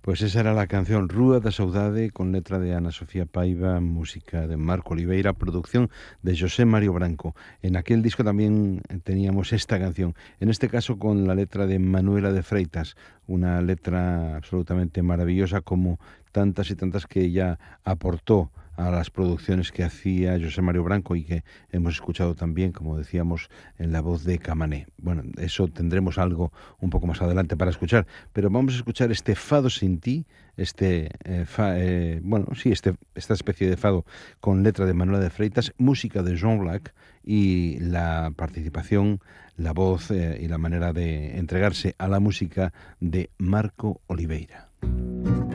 Pois esa era a canción Rúa da Saudade, con letra de Ana Sofía Paiva, música de Marco Oliveira, producción de José Mario Branco. En aquel disco también teníamos esta canción, en este caso con la letra de Manuela de Freitas, una letra absolutamente maravillosa, como tantas y tantas que ella aportó a las producciones que hacía José Mario Branco y que hemos escuchado también, como decíamos, en la voz de Camané. Bueno, eso tendremos algo un poco más adelante para escuchar, pero vamos a escuchar este Fado sin ti, esta especie de fado con letra de Manuela de Freitas, música de Jean Black y la participación, la voz y la manera de entregarse a la música de Marco Oliveira.